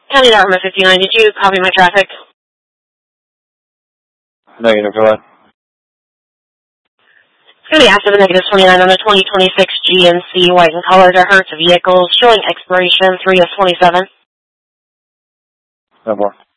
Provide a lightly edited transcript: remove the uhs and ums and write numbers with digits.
County Department 59, did you copy my traffic? Negative, go ahead. It's going to be active in negative 29 on the 2026 GMC white and color to Hertz vehicles, showing expiration 3 of 27. No more.